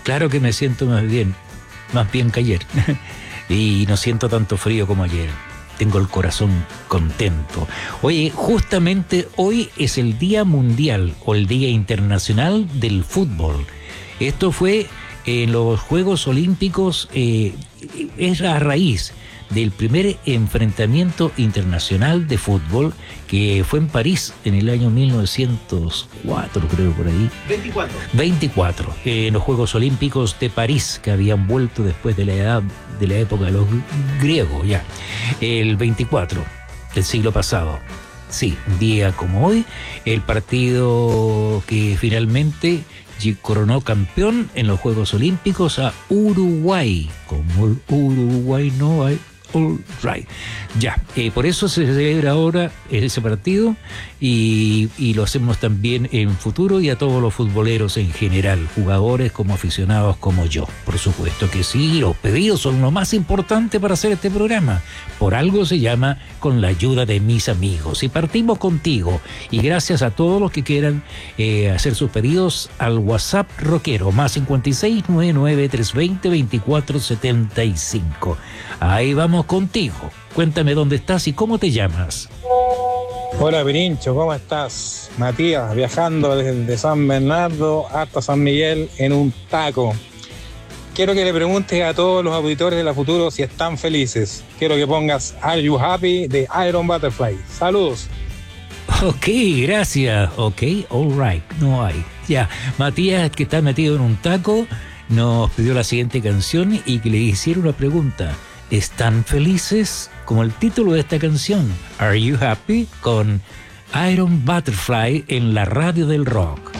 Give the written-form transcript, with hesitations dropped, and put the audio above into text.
Claro que me siento más bien que ayer. Y no siento tanto frío como ayer. Tengo el corazón contento. Oye, justamente hoy es el Día Mundial o el Día Internacional del Fútbol. Esto fue en los Juegos Olímpicos, es a raíz del primer enfrentamiento internacional de fútbol que fue en París en el año 1904, creo, por ahí. 24, en los Juegos Olímpicos de París, que habían vuelto después de la época de los griegos, ya. El 24 del siglo pasado. Sí, un día como hoy, el partido que finalmente coronó campeón en los Juegos Olímpicos a Uruguay. Como Uruguay no hay. All right. Ya, por eso se celebra ahora ese partido y lo hacemos también en futuro y a todos los futboleros en general, jugadores como aficionados como yo. Por supuesto que sí, los pedidos son lo más importante para hacer este programa. Por algo se llama Con la ayuda de mis amigos. Y partimos contigo. Y gracias a todos los que quieran hacer sus pedidos al WhatsApp rockero, más 56993202475. Ahí vamos contigo. Cuéntame dónde estás y cómo te llamas. Hola Pirincho, ¿cómo estás? Matías, viajando desde San Bernardo hasta San Miguel en un taco. Quiero que le preguntes a todos los auditores de La Futuro si están felices. Quiero que pongas Are You Happy de Iron Butterfly. Saludos. Ok, gracias. Ok, all right. No hay. Ya, Matías, que está metido en un taco, nos pidió la siguiente canción y que le hiciera una pregunta. ¿Están felices? Como el título de esta canción, Are You Happy? Con Iron Butterfly en la radio del rock.